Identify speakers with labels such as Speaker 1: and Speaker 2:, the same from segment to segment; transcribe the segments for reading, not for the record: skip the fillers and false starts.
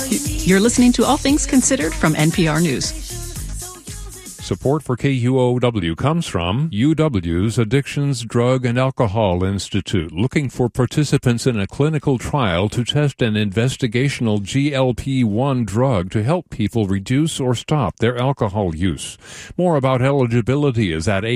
Speaker 1: You're listening to All Things Considered from NPR News.
Speaker 2: Support for KUOW comes from UW's Addictions, Drug, and Alcohol Institute, looking for participants in a clinical trial to test an investigational GLP-1 drug to help people reduce or stop their alcohol use. More about eligibility is at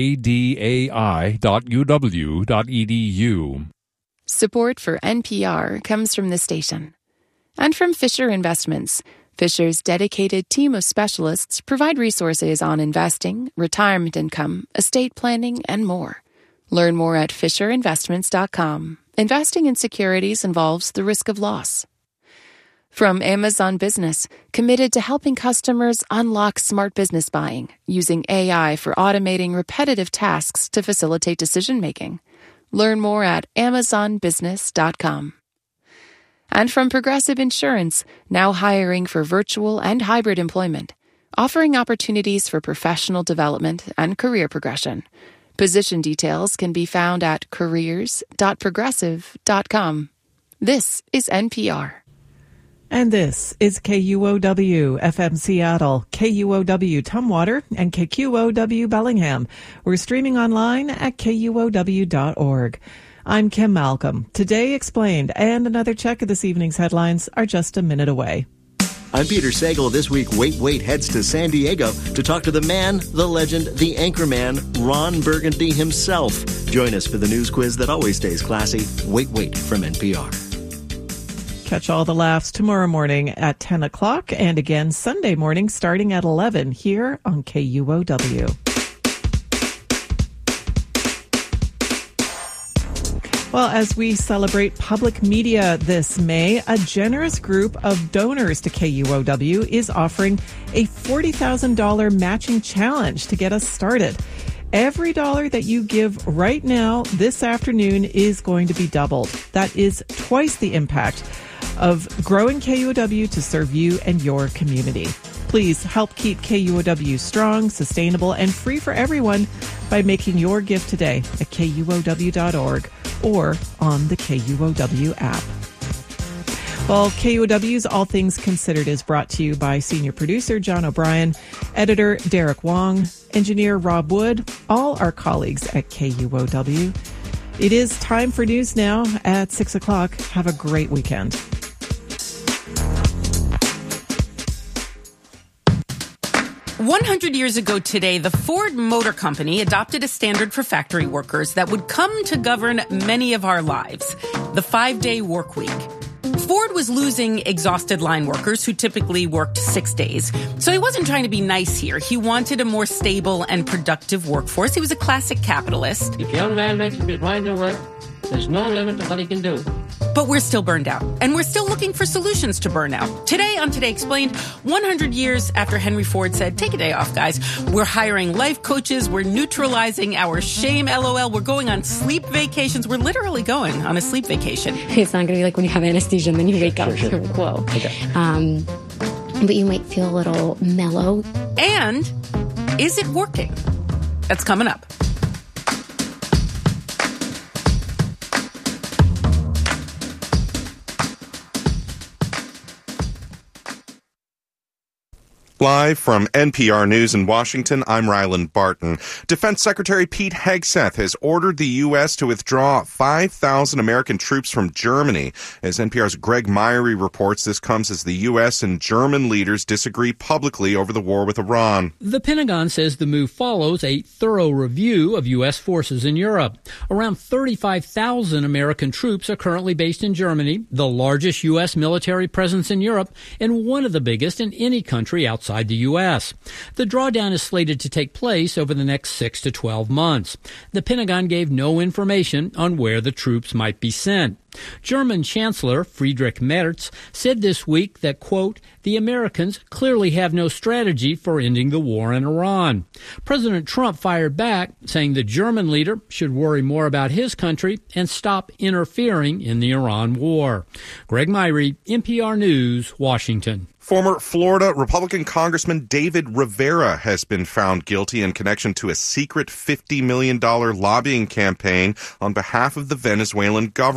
Speaker 2: adai.uw.edu.
Speaker 3: Support for NPR comes from the station and from Fisher Investments. Fisher's dedicated team of specialists provide resources on investing, retirement income, estate planning, and more. Learn more at FisherInvestments.com. Investing in securities involves the risk of loss. From Amazon Business, committed to helping customers unlock smart business buying, using AI for automating repetitive tasks to facilitate decision-making. Learn more at AmazonBusiness.com. And from Progressive Insurance, now hiring for virtual and hybrid employment, offering opportunities for professional development and career progression. Position details can be found at careers.progressive.com. This is NPR.
Speaker 4: And this is KUOW FM Seattle, KUOW Tumwater, and KQOW Bellingham. We're streaming online at KUOW.org. I'm Kim Malcolm. Today Explained and another check of this evening's headlines are just a minute away.
Speaker 5: I'm Peter Sagal. This week, Wait heads to San Diego to talk to the man, the legend, the anchorman, Ron Burgundy himself. Join us for the news quiz that always stays classy. Wait from NPR.
Speaker 4: Catch all the laughs tomorrow morning at 10 o'clock and again Sunday morning starting at 11 here on KUOW. Well, as we celebrate public media this May, a generous group of donors to KUOW is offering a $40,000 matching challenge to get us started. Every dollar that you give right now this afternoon is going to be doubled. That is twice the impact of growing KUOW to serve you and your community. Please help keep KUOW strong, sustainable, and free for everyone by making your gift today at KUOW.org or on the KUOW app. Well, KUOW's All Things Considered is brought to you by senior producer John O'Brien, editor Derek Wong, engineer Rob Wood, all our colleagues at KUOW. It is time for news now at 6 o'clock. Have a great weekend.
Speaker 6: "100 years ago today, the Ford Motor Company adopted a standard for factory workers that would come to govern many of our lives: the 5-day work week. Ford was losing exhausted line workers who typically worked 6 days. So he wasn't trying to be nice here. He wanted a more stable and productive workforce. He was a classic capitalist.
Speaker 7: If a young man makes up his mind to work, there's no limit to what he can do.
Speaker 6: But we're still burned out, and we're still looking for solutions to burnout. Today on Today Explained, 100 years after Henry Ford said, "Take a day off, guys," we're hiring life coaches, we're neutralizing our shame, LOL, we're going on sleep vacations. We're literally going on a sleep vacation.
Speaker 8: It's not going to be like when you have anesthesia and then you wake up.
Speaker 7: Sure.
Speaker 8: Whoa.
Speaker 7: Okay.
Speaker 8: But you might feel a little mellow.
Speaker 6: And is it working? That's coming up.
Speaker 9: Live from NPR News in Washington, I'm Ryland Barton. Defense Secretary Pete Hegseth has ordered the U.S. to withdraw 5,000 American troops from Germany. As NPR's Greg Myrie reports, this comes as the U.S. and German leaders disagree publicly over the war with Iran.
Speaker 10: The Pentagon says the move follows a thorough review of U.S. forces in Europe. Around 35,000 American troops are currently based in Germany, the largest U.S. military presence in Europe, and one of the biggest in any country outside the U.S. The drawdown is slated to take place over the next 6 to 12 months. The Pentagon gave no information on where the troops might be sent. German Chancellor Friedrich Merz said this week that, quote, "The Americans clearly have no strategy for ending the war in Iran." President Trump fired back, saying the German leader should worry more about his country and stop interfering in the Iran war. Greg Myrie, NPR News, Washington.
Speaker 9: Former Florida Republican Congressman David Rivera has been found guilty in connection to a secret $50 million lobbying campaign on behalf of the Venezuelan government.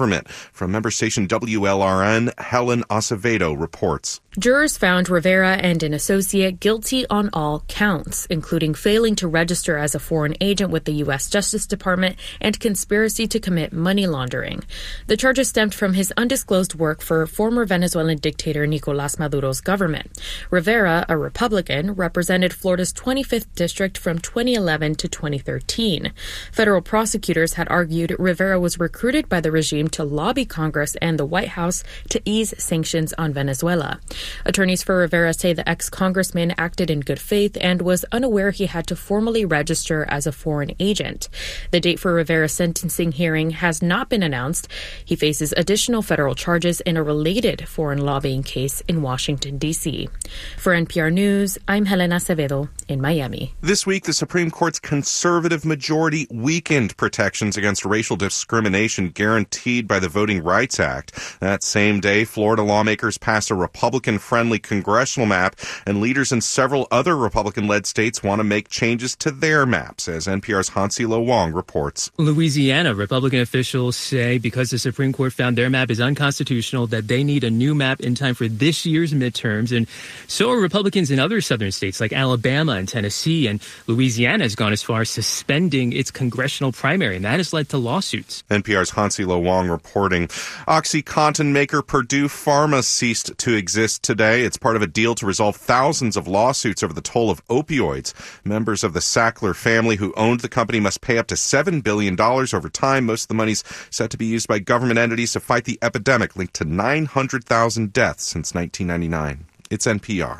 Speaker 9: From member station WLRN, Helen Acevedo reports.
Speaker 11: Jurors found Rivera and an associate guilty on all counts, including failing to register as a foreign agent with the U.S. Justice Department and conspiracy to commit money laundering. The charges stemmed from his undisclosed work for former Venezuelan dictator Nicolás Maduro's government. Rivera, a Republican, represented Florida's 25th district from 2011 to 2013. Federal prosecutors had argued Rivera was recruited by the regime to lobby Congress and the White House to ease sanctions on Venezuela. Attorneys for Rivera say the ex-congressman acted in good faith and was unaware he had to formally register as a foreign agent. The date for Rivera's sentencing hearing has not been announced. He faces additional federal charges in a related foreign lobbying case in Washington, D.C. For NPR News, I'm Helena Acevedo in Miami.
Speaker 9: This week, the Supreme Court's conservative majority weakened protections against racial discrimination guaranteed by the Voting Rights Act. That same day, Florida lawmakers passed a Republican-friendly congressional map, and leaders in several other Republican-led states want to make changes to their maps, as NPR's Hansi Lo Wong reports.
Speaker 12: Louisiana Republican officials say because the Supreme Court found their map is unconstitutional, that they need a new map in time for this year's midterms. And so are Republicans in other southern states like Alabama and Tennessee, and Louisiana has gone as far as suspending its congressional primary, and that has led to lawsuits.
Speaker 9: NPR's Hansi Lo Wong reporting. OxyContin maker Purdue Pharma ceased to exist today. It's part of a deal to resolve thousands of lawsuits over the toll of opioids. Members of the Sackler family who owned the company must pay up to $7 billion over time. Most of the money's set to be used by government entities to fight the epidemic linked to 900,000 deaths since 1999. It's NPR.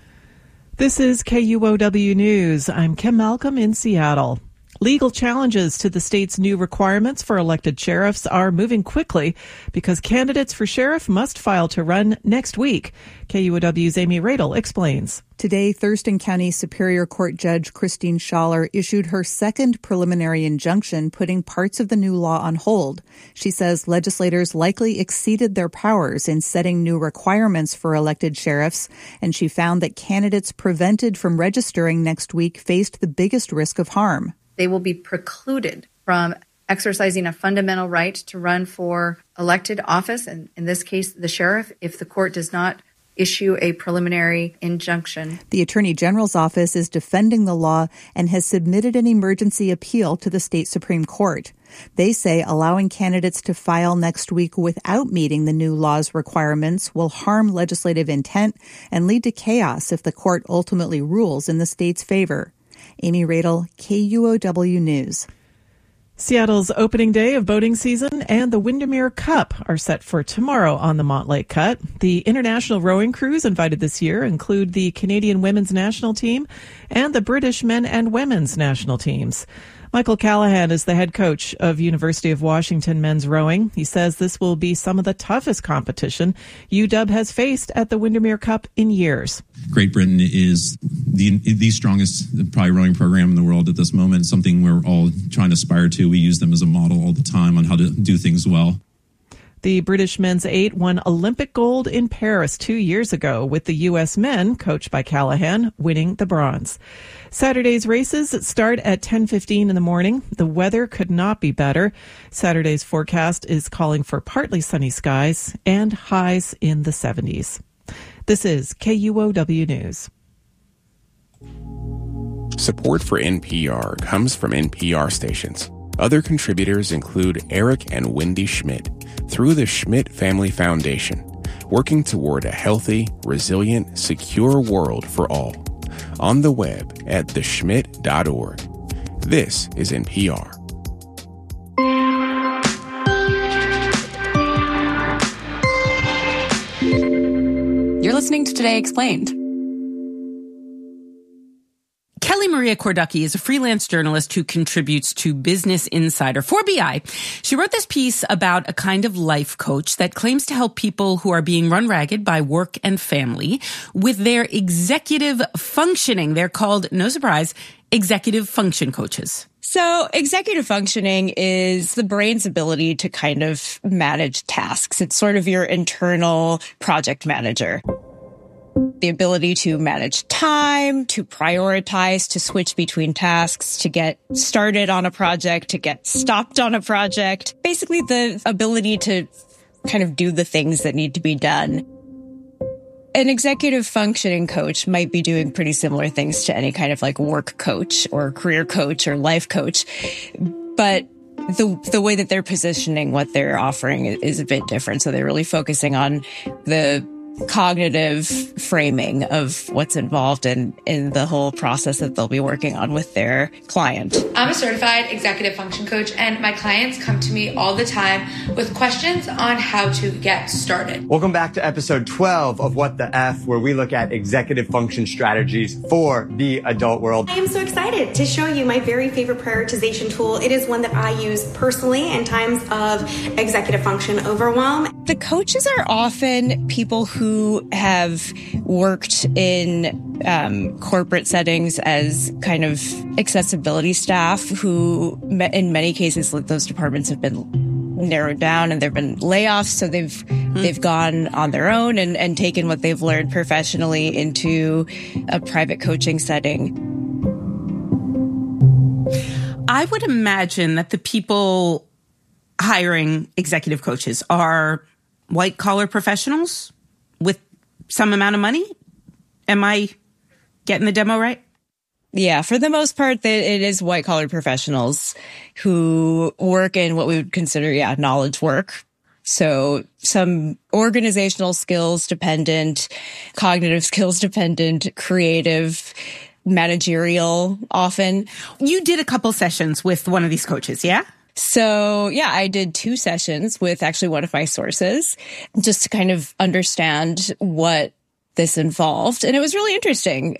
Speaker 4: This is KUOW News. I'm Kim Malcolm in Seattle. Legal challenges to the state's new requirements for elected sheriffs are moving quickly because candidates for sheriff must file to run next week. KUOW's Amy Radel explains.
Speaker 13: Today, Thurston County Superior Court Judge Christine Schaller issued her second preliminary injunction, putting parts of the new law on hold. She says legislators likely exceeded their powers in setting new requirements for elected sheriffs, and she found that candidates prevented from registering next week faced the biggest risk of harm.
Speaker 14: They will be precluded from exercising a fundamental right to run for elected office, and in this case, the sheriff, if the court does not issue a preliminary injunction.
Speaker 13: The Attorney General's office is defending the law and has submitted an emergency appeal to the state Supreme Court. They say allowing candidates to file next week without meeting the new law's requirements will harm legislative intent and lead to chaos if the court ultimately rules in the state's favor. Amy Radel, KUOW News.
Speaker 4: Seattle's opening day of boating season and the Windermere Cup are set for tomorrow on the Montlake Cut. The international rowing crews invited this year include the Canadian women's national team and the British men and women's national teams. Michael Callahan is the head coach of University of Washington men's rowing. He says this will be some of the toughest competition UW has faced at the Windermere Cup in years.
Speaker 15: Great Britain is the strongest probably rowing program in the world at this moment, something we're all trying to aspire to. We use them as a model all the time on how to do things well.
Speaker 4: The British men's 8 won Olympic gold in Paris 2 years ago, with the U.S. men, coached by Callahan, winning the bronze. Saturday's races start at 10:15 in the morning. The weather could not be better. Saturday's forecast is calling for partly sunny skies and highs in the 70s. This is KUOW News.
Speaker 16: Support for NPR comes from NPR stations. Other contributors include Eric and Wendy Schmidt through the Schmidt Family Foundation, working toward a healthy, resilient, secure world for all. On the web at theschmidt.org. This is NPR.
Speaker 1: You're listening to Today Explained.
Speaker 6: Kelly Maria Korducki is a freelance journalist who contributes to Business Insider for BI. She wrote this piece about a kind of life coach that claims to help people who are being run ragged by work and family with their executive functioning. They're called, no surprise, executive function coaches.
Speaker 17: So executive functioning is the brain's ability to kind of manage tasks. It's sort of your internal project manager. The ability to manage time, to prioritize, to switch between tasks, to get started on a project, to get stopped on a project. Basically, the ability to kind of do the things that need to be done. An executive functioning coach might be doing pretty similar things to any kind of like work coach or career coach or life coach. But the way that they're positioning what they're offering is a bit different. So they're really focusing on the cognitive framing of what's involved in the whole process that they'll be working on with their client.
Speaker 18: I'm a certified executive function coach, and my clients come to me all the time with questions on how to get started.
Speaker 19: Welcome back to episode 12 of What the F, where we look at executive function strategies for the adult world.
Speaker 20: I am so excited to show you my very favorite prioritization tool. It is one that I use personally in times of executive function overwhelm.
Speaker 17: The coaches are often people who have worked in corporate settings as kind of accessibility staff who, in many cases, those departments have been narrowed down and there have been layoffs. So they've gone on their own and taken what they've learned professionally into a private coaching setting.
Speaker 6: I would imagine that the people hiring executive coaches are white-collar professionals with some amount of money. Am I getting the demo right?
Speaker 17: Yeah, for the most part, it is white-collar professionals who work in what we would consider, knowledge work. So some organizational skills dependent, cognitive skills dependent, creative, managerial often.
Speaker 6: You did a couple sessions with one of these coaches, yeah?
Speaker 17: So, I did 2 sessions with actually one of my sources just to kind of understand what this involved. And it was really interesting.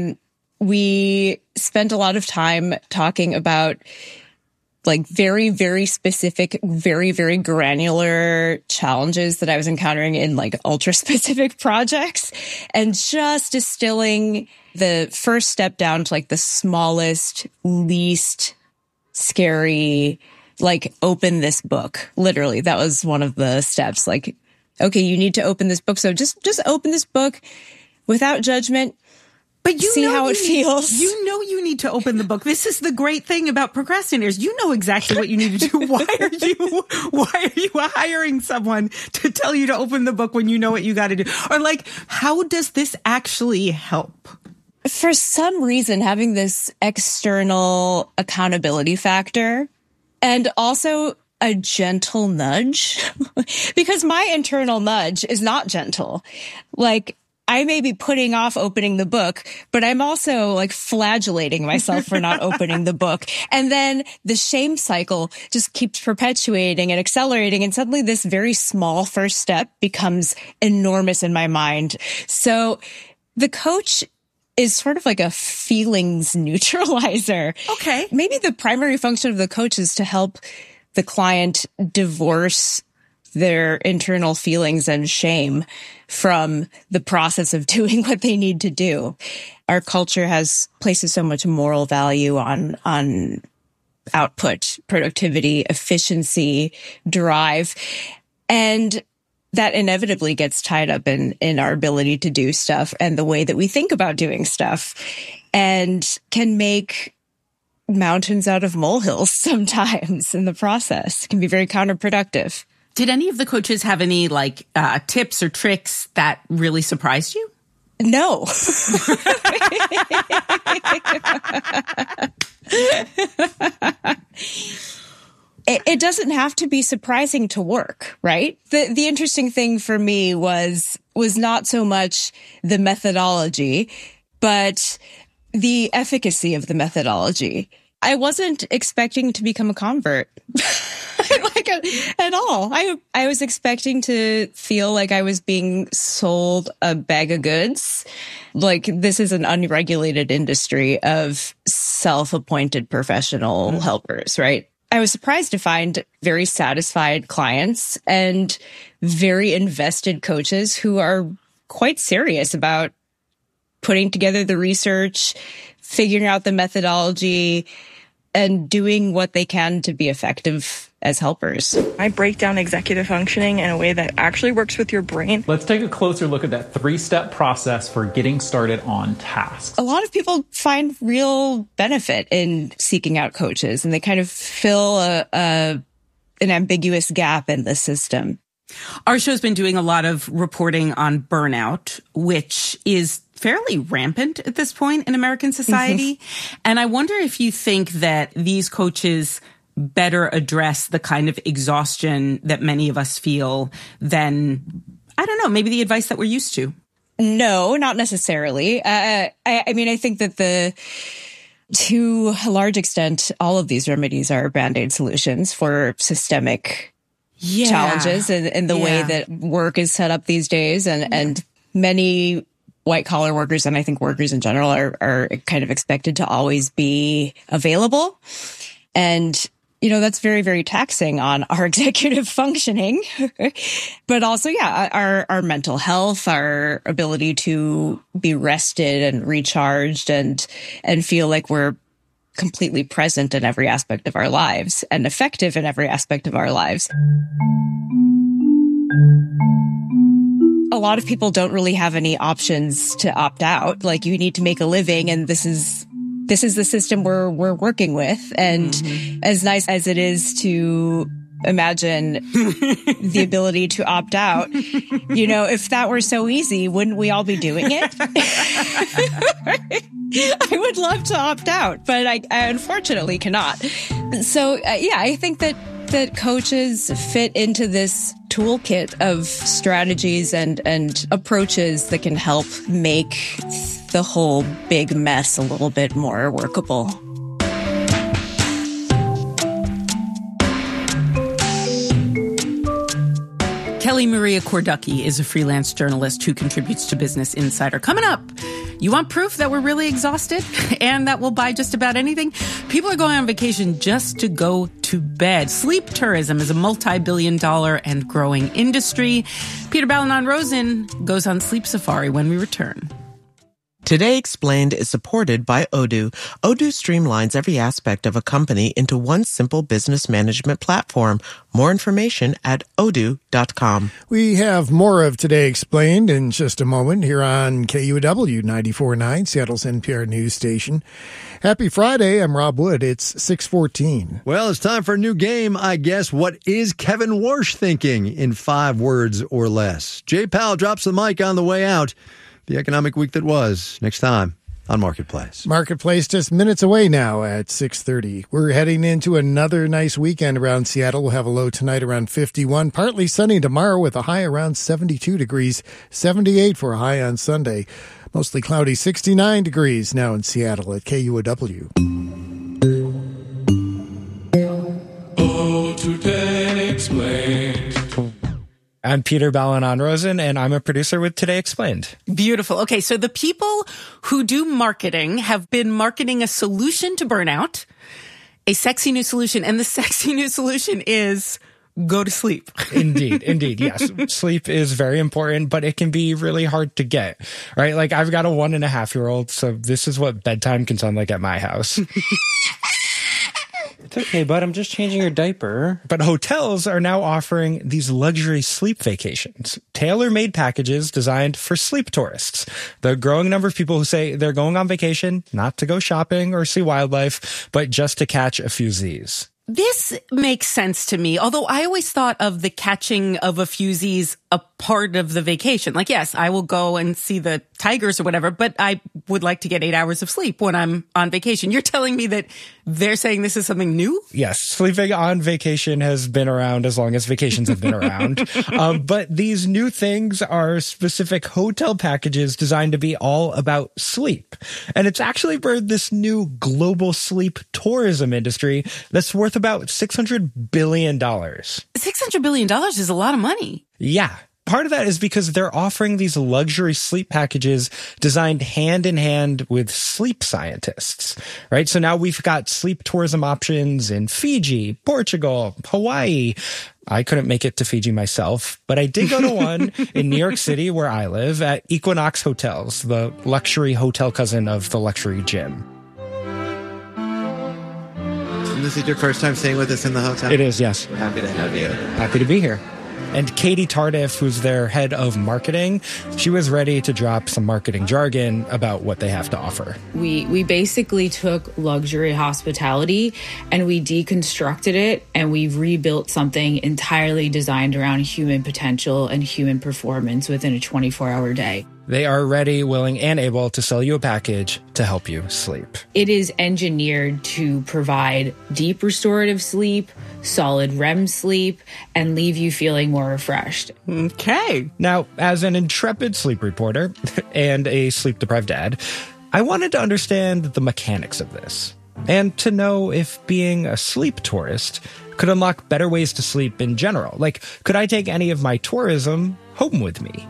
Speaker 17: We spent a lot of time talking about like very, very specific, very, very granular challenges that I was encountering in like ultra specific projects and just distilling the first step down to like the smallest, least scary, like open this book. Literally, that was one of the steps. Like, okay, you need to open this book. So just open this book without judgment.
Speaker 6: But you
Speaker 17: see how it feels.
Speaker 6: You know you need to open the book. This is the great thing about procrastinators. You know exactly what you need to do. Why are you hiring someone to tell you to open the book when you know what you got to do? Or like, how does this actually help?
Speaker 17: For some reason, having this external accountability factor and also a gentle nudge, because my internal nudge is not gentle. Like, I may be putting off opening the book, but I'm also like flagellating myself for not opening the book. And then the shame cycle just keeps perpetuating and accelerating. And suddenly this very small first step becomes enormous in my mind. So the coach is sort of like a feelings neutralizer.
Speaker 6: Okay.
Speaker 17: Maybe the primary function of the coach is to help the client divorce their internal feelings and shame from the process of doing what they need to do. Our culture places so much moral value on output, productivity, efficiency, drive, and that inevitably gets tied up in our ability to do stuff and the way that we think about doing stuff, and can make mountains out of molehills sometimes in the process. It can be very counterproductive.
Speaker 6: Did any of the coaches have any like tips or tricks that really surprised you?
Speaker 17: No. It doesn't have to be surprising to work, right? The interesting thing for me was not so much the methodology, but the efficacy of the methodology. I wasn't expecting to become a convert. At all. I was expecting to feel like I was being sold a bag of goods. Like, this is an unregulated industry of self-appointed professional helpers, right? I was surprised to find very satisfied clients and very invested coaches who are quite serious about putting together the research, figuring out the methodology, and doing what they can to be effective as helpers.
Speaker 21: I break down executive functioning in a way that actually works with your brain.
Speaker 22: Let's take a closer look at that 3-step process for getting started on tasks.
Speaker 17: A lot of people find real benefit in seeking out coaches, and they kind of fill an ambiguous gap in the system.
Speaker 6: Our show's been doing a lot of reporting on burnout, which is fairly rampant at this point in American society. And I wonder if you think that these coaches better address the kind of exhaustion that many of us feel than, I don't know, maybe the advice that we're used to.
Speaker 17: No, not necessarily. I mean, I think that to a large extent, all of these remedies are Band-Aid solutions for systemic challenges and the way that work is set up these days. And many white collar workers, and I think workers in general, are kind of expected to always be available. And, that's very, very taxing on our executive functioning, but also, our mental health, our ability to be rested and recharged and feel like we're completely present in every aspect of our lives and effective in every aspect of our lives. A lot of people don't really have any options to opt out. Like, you need to make a living, and this is the system we're working with. And as nice as it is to imagine the ability to opt out, if that were so easy, wouldn't we all be doing it? I would love to opt out, but I unfortunately cannot. So, I think that coaches fit into this toolkit of strategies and approaches that can help make the whole big mess a little bit more workable.
Speaker 6: Kelly Maria Korducki is a freelance journalist who contributes to Business Insider. Coming up, you want proof that we're really exhausted and that we'll buy just about anything? People are going on vacation just to go to bed. Sleep tourism is a multi-billion-dollar and growing industry. Peter Balonon-Rosen goes on sleep safari when we return.
Speaker 2: Today Explained is supported by Odoo. Odoo streamlines every aspect of a company into one simple business management platform. More information at odoo.com.
Speaker 3: We have more of Today Explained in just a moment here on KUOW 94.9, Seattle's NPR news station. Happy Friday. I'm Rob Wood. It's 6:14.
Speaker 23: Well, it's time for a new game, I guess. What is Kevin Warsh thinking in 5 words or less? Jay Powell drops the mic on the way out. The economic week that was, next time on Marketplace.
Speaker 3: Marketplace just minutes away now at 6:30. We're heading into another nice weekend around Seattle. We'll have a low tonight around 51. Partly sunny tomorrow with a high around 72 degrees. 78 for a high on Sunday. Mostly cloudy, 69 degrees now in Seattle at KUOW.
Speaker 24: Oh, Today Explained.
Speaker 25: I'm Peter Balonon-Rosen, and I'm a producer with Today Explained.
Speaker 6: Beautiful. Okay, so the people who do marketing have been marketing a solution to burnout, a sexy new solution, and the sexy new solution is go to sleep.
Speaker 25: Indeed, yes. Sleep is very important, but it can be really hard to get, right? Like, I've got a 1.5-year-old, so this is what bedtime can sound like at my house.
Speaker 26: It's okay, bud. I'm just changing your diaper.
Speaker 25: But hotels are now offering these luxury sleep vacations, tailor-made packages designed for sleep tourists. The growing number of people who say they're going on vacation, not to go shopping or see wildlife, but just to catch a few Z's.
Speaker 6: This makes sense to me, although I always thought of the catching of a few Z's a part of the vacation. Like, yes, I will go and see the tigers or whatever, but I would like to get 8 hours of sleep when I'm on vacation. You're telling me that they're saying this is something new?
Speaker 25: Yes, sleeping on vacation has been around as long as vacations have been around. But these new things are specific hotel packages designed to be all about sleep. And it's actually birthed this new global sleep tourism industry that's worth about $600 billion.
Speaker 6: $600 billion is a lot of money.
Speaker 25: Yeah. Part of that is because they're offering these luxury sleep packages designed hand in hand with sleep scientists, right? So now we've got sleep tourism options in Fiji, Portugal, Hawaii. I couldn't make it to Fiji myself, but I did go to one in New York City where I live at Equinox Hotels, the luxury hotel cousin of the luxury gym.
Speaker 27: And this is your first time staying with us in the hotel?
Speaker 25: It is, yes.
Speaker 27: We're happy to have you.
Speaker 25: Happy to be here. And Katie Tardif, who's their head of marketing, she was ready to drop some marketing jargon about what they have to offer.
Speaker 5: We basically took luxury hospitality and we deconstructed it and we rebuilt something entirely designed around human potential and human performance within a 24-hour day.
Speaker 25: They are ready, willing, and able to sell you a package to help you sleep.
Speaker 5: It is engineered to provide deep restorative sleep, solid REM sleep, and leave you feeling more refreshed.
Speaker 4: Okay.
Speaker 25: Now, as an intrepid sleep reporter and a sleep-deprived dad, I wanted to understand the mechanics of this and to know if being a sleep tourist could unlock better ways to sleep in general. Like, could I take any of my tourism home with me?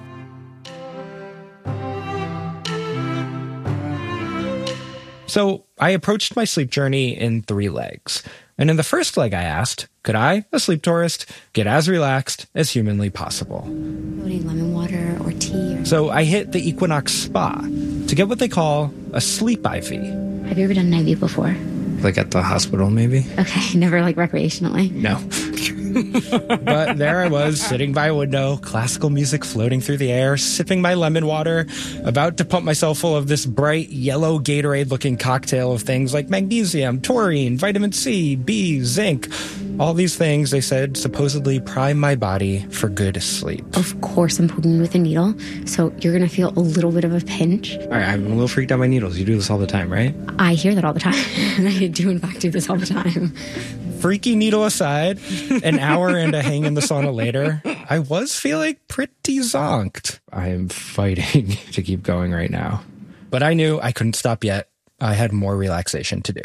Speaker 25: So I approached my sleep journey in 3 legs. And in the first leg, I asked, could I, a sleep tourist, get as relaxed as humanly possible?
Speaker 7: Loading lemon water or tea.
Speaker 25: So I hit the Equinox Spa to get what they call a sleep IV.
Speaker 7: Have you ever done an IV before?
Speaker 25: Like at the hospital, maybe?
Speaker 7: Okay, never like recreationally?
Speaker 25: No. But there I was, sitting by a window, classical music floating through the air, sipping my lemon water, about to pump myself full of this bright yellow Gatorade-looking cocktail of things like magnesium, taurine, vitamin C, B, zinc. All these things, they said, supposedly prime my body for good sleep.
Speaker 7: Of course, I'm poking you with a needle, so you're going to feel a little bit of a pinch.
Speaker 25: All right, I'm a little freaked out by needles. You do this all the time, right?
Speaker 7: I hear that all the time. I do, in fact, do this all the time.
Speaker 25: Freaky needle aside, an hour and a hang in the sauna later, I was feeling pretty zonked. I am fighting to keep going right now. But I knew I couldn't stop yet. I had more relaxation to do.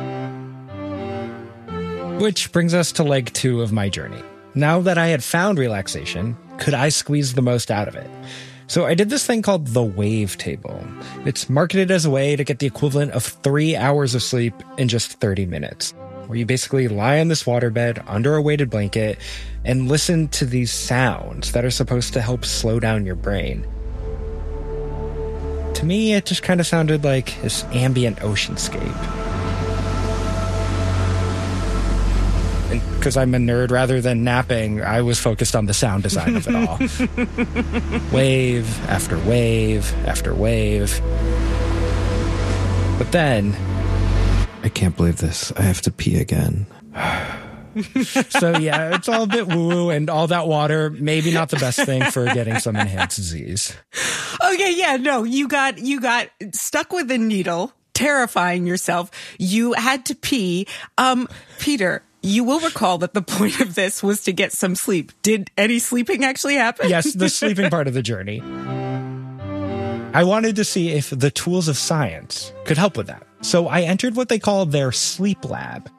Speaker 25: Which brings us to leg 2 of my journey. Now that I had found relaxation, could I squeeze the most out of it? So I did this thing called the Wave Table. It's marketed as a way to get the equivalent of 3 hours of sleep in just 30 minutes. Where you basically lie on this waterbed under a weighted blanket and listen to these sounds that are supposed to help slow down your brain. To me, it just kind of sounded like this ambient oceanscape. And because I'm a nerd rather than napping, I was focused on the sound design of it all. Wave after wave after wave. But then,
Speaker 8: I can't believe this. I have to pee again.
Speaker 25: So yeah, it's all a bit woo-woo, and all that water, maybe not the best thing for getting some enhanced disease.
Speaker 4: Okay, yeah, no, you got stuck with a needle, terrifying yourself. You had to pee. Peter, you will recall that the point of this was to get some sleep. Did any sleeping actually happen?
Speaker 25: Yes, the sleeping part of the journey. I wanted to see if the tools of science could help with that. So I entered what they call their sleep lab.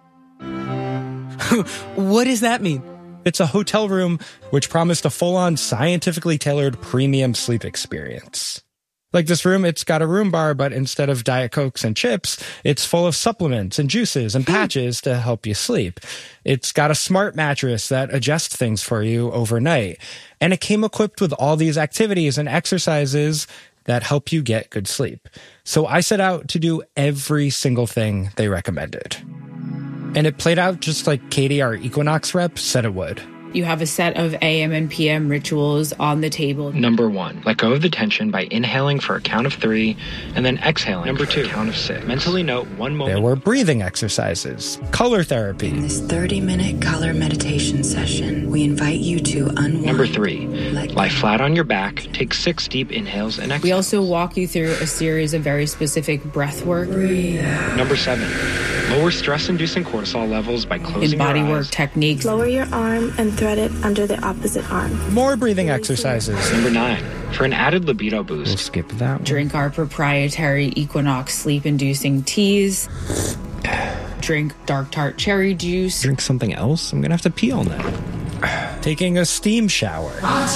Speaker 4: What does that mean?
Speaker 25: It's a hotel room which promised a full-on scientifically tailored premium sleep experience. Like this room, it's got a room bar, but instead of Diet Cokes and chips, it's full of supplements and juices and patches to help you sleep. It's got a smart mattress that adjusts things for you overnight. And it came equipped with all these activities and exercises that help you get good sleep. So I set out to do every single thing they recommended. And it played out just like Katie, our Equinox rep, said it would.
Speaker 5: You have a set of AM and PM rituals on the table.
Speaker 10: Number 1, let go of the tension by inhaling for a count of 3 and then exhaling. Number 2, count of 6. Mentally note one moment.
Speaker 25: There were breathing exercises, color therapy.
Speaker 11: In this 30-minute color meditation session, we invite you to unwind.
Speaker 10: Number 3, lie flat on your back, take 6 deep inhales and exhales.
Speaker 5: We also walk you through a series of very specific breath work.
Speaker 11: Breathe out.
Speaker 10: Number 7, lower stress-inducing cortisol levels by closing your eyes.
Speaker 5: In bodywork techniques.
Speaker 20: Lower your arm and thread it under the opposite arm.
Speaker 25: More breathing exercises.
Speaker 10: Number 9, for an added libido boost.
Speaker 25: We'll skip that one.
Speaker 5: Drink our proprietary Equinox sleep-inducing teas. Drink dark tart cherry juice.
Speaker 25: Drink something else? I'm gonna have to pee all night. Taking a steam shower.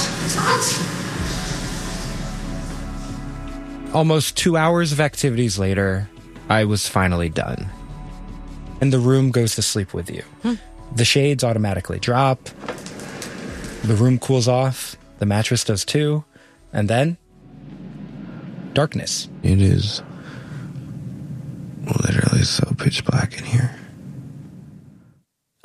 Speaker 25: Almost 2 hours of activities later, I was finally done. And the room goes to sleep with you. The shades automatically drop. The room cools off. The mattress does too. And then, darkness.
Speaker 8: It is literally so pitch black in here.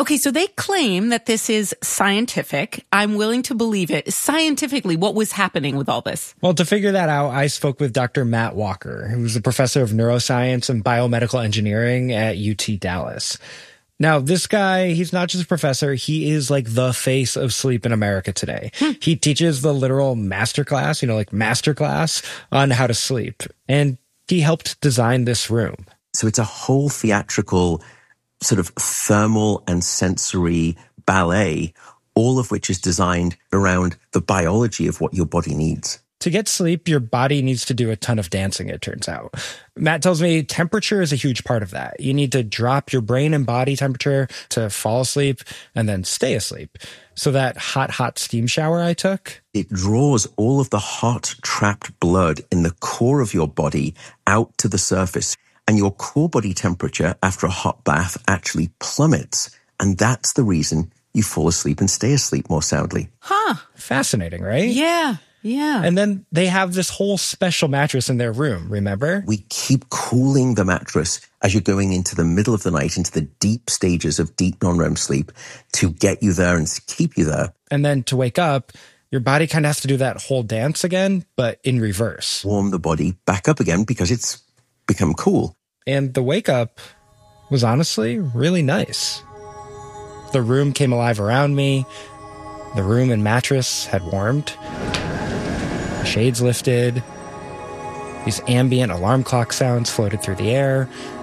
Speaker 6: Okay, so they claim that this is scientific. I'm willing to believe it. Scientifically, what was happening with all this?
Speaker 25: Well, to figure that out, I spoke with Dr. Matt Walker, who's a professor of neuroscience and biomedical engineering at UT Dallas. Now, this guy, he's not just a professor. He is like the face of sleep in America today. He teaches the literal masterclass, like masterclass on how to sleep. And he helped design this room.
Speaker 9: So it's a whole theatrical sort of thermal and sensory ballet, all of which is designed around the biology of what your body needs.
Speaker 25: To get sleep, your body needs to do a ton of dancing, it turns out. Matt tells me temperature is a huge part of that. You need to drop your brain and body temperature to fall asleep and then stay asleep. So that hot steam shower I took,
Speaker 9: it draws all of the hot, trapped blood in the core of your body out to the surface. And your core body temperature after a hot bath actually plummets. And that's the reason you fall asleep and stay asleep more soundly.
Speaker 6: Huh.
Speaker 25: Fascinating, right?
Speaker 6: Yeah.
Speaker 25: And then they have this whole special mattress in their room, remember?
Speaker 9: We keep cooling the mattress as you're going into the middle of the night, into the deep stages of deep non-REM sleep to get you there and keep you there.
Speaker 25: And then to wake up, your body kind of has to do that whole dance again, but in reverse.
Speaker 9: Warm the body back up again because it's become cool.
Speaker 25: And the wake up was honestly really nice. The room came alive around me. The room and mattress had warmed. The shades lifted. These ambient alarm clock sounds floated through the air.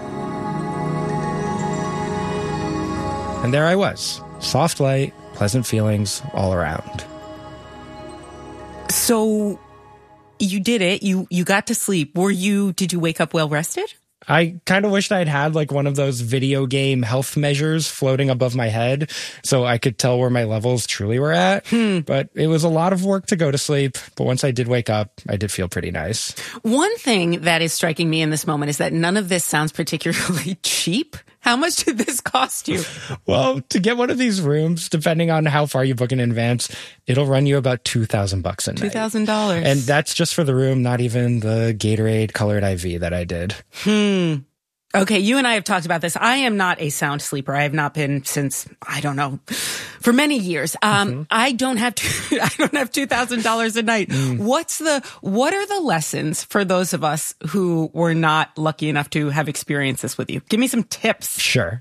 Speaker 25: And there I was. Soft light, pleasant feelings all around.
Speaker 6: So you did it. You got to sleep. Did you wake up well rested?
Speaker 25: I kind of wished I'd had like one of those video game health measures floating above my head so I could tell where my levels truly were at. But it was a lot of work to go to sleep. But once I did wake up, I did feel pretty nice.
Speaker 6: One thing that is striking me in this moment is that none of this sounds particularly cheap. How much did this cost you?
Speaker 25: Well, to get one of these rooms, depending on how far you book in advance, it'll run you about $2,000 a night.
Speaker 6: $2,000.
Speaker 25: And that's just for the room, not even the Gatorade colored IV that I did.
Speaker 6: Okay, you and I have talked about this. I am not a sound sleeper. I have not been since, I don't know, for many years. I don't have $2,000 a night. What are the lessons for those of us who were not lucky enough to have experienced this with you? Give me some tips.
Speaker 25: Sure.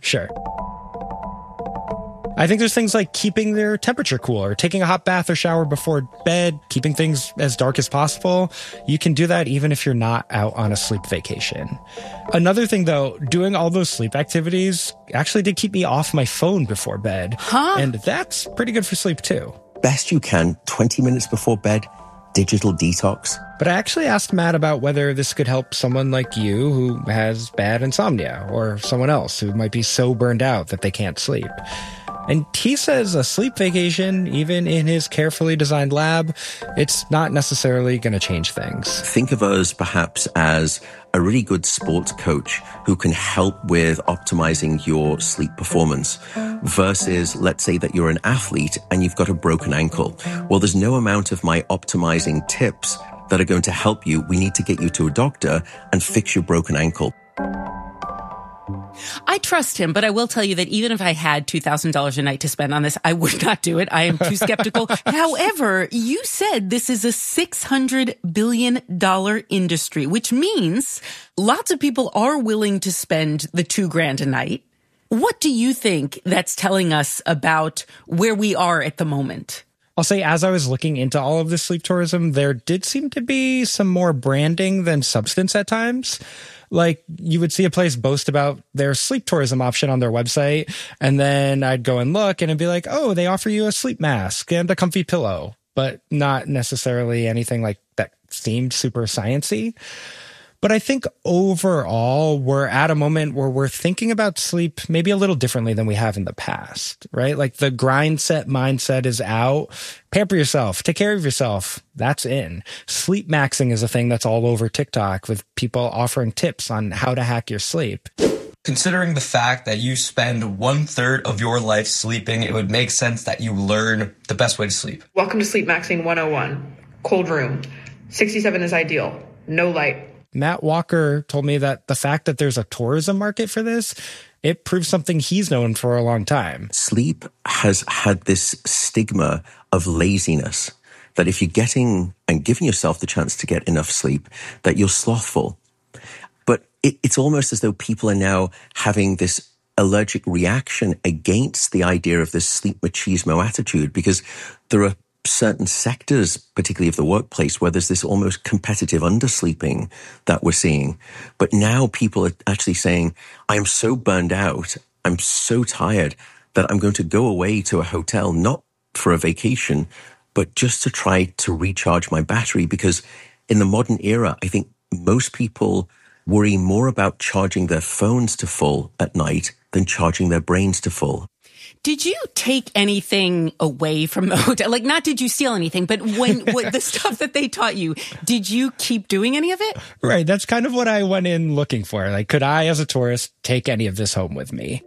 Speaker 25: I think there's things like keeping their temperature cool or taking a hot bath or shower before bed, keeping things as dark as possible. You can do that even if you're not out on a sleep vacation. Another thing, though, doing all those sleep activities actually did keep me off my phone before bed. And that's pretty good for sleep, too.
Speaker 9: Best you can, 20 minutes before bed, digital detox.
Speaker 25: But I actually asked Matt about whether this could help someone like you who has bad insomnia or someone else who might be so burned out that they can't sleep. And he says a sleep vacation, even in his carefully designed lab, it's not necessarily going to change things.
Speaker 9: Think of us perhaps as a really good sports coach who can help with optimizing your sleep performance versus, let's say that you're an athlete and you've got a broken ankle. Well, there's no amount of my optimizing tips that are going to help you. We need to get you to a doctor and fix your broken ankle.
Speaker 6: I trust him, but I will tell you that even if I had $2,000 a night to spend on this, I would not do it. I am too skeptical. However, you said this is a $600 billion industry, which means lots of people are willing to spend the $2,000 a night. What do you think that's telling us about where we are at the moment?
Speaker 25: I'll say, as I was looking into all of this sleep tourism, there did seem to be some more branding than substance at times. Like, you would see a place boast about their sleep tourism option on their website, and then I'd go and look, and it'd be like, oh, they offer you a sleep mask and a comfy pillow, but not necessarily anything like that seemed super sciencey. But I think overall, we're at a moment where we're thinking about sleep maybe a little differently than we have in the past, right? Like the grind set mindset is out. Pamper yourself. Take care of yourself. That's in. Sleep maxing is a thing that's all over TikTok with people offering tips on how to hack your sleep.
Speaker 12: Considering the fact that you spend 1/3 of your life sleeping, it would make sense that you learn the best way to sleep.
Speaker 13: Welcome to Sleep Maxing 101. Cold room. 67 is ideal. No light.
Speaker 25: Matt Walker told me that the fact that there's a tourism market for this it proves something he's known for a long time.
Speaker 9: Sleep has had this stigma of laziness, that if you're getting and giving yourself the chance to get enough sleep, that you're slothful. But it's almost as though people are now having this allergic reaction against the idea of this sleep machismo attitude, because there are certain sectors, particularly of the workplace, where there's this almost competitive undersleeping that we're seeing. But now people are actually saying, I'm so burned out, I'm so tired that I'm going to go away to a hotel, not for a vacation, but just to try to recharge my battery. Because in the modern era, I think most people worry more about charging their phones to full at night than charging their brains to full.
Speaker 6: Did you take anything away from the hotel? Like, not did you steal anything, but the stuff that they taught you, did you keep doing any of it?
Speaker 25: Right. That's kind of what I went in looking for. Like, could I, as a tourist, take any of this home with me?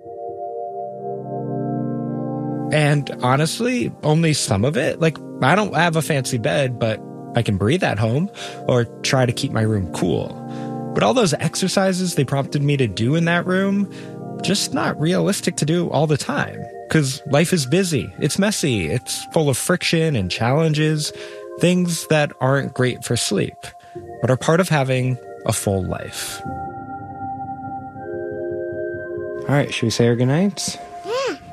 Speaker 25: And honestly, only some of it. Like, I don't have a fancy bed, but I can breathe at home or try to keep my room cool. But all those exercises they prompted me to do in that room, just not realistic to do all the time. Because life is busy, it's messy, it's full of friction and challenges, things that aren't great for sleep, but are part of having a full life.
Speaker 26: All right, should we say our goodnights?
Speaker 1: Yeah.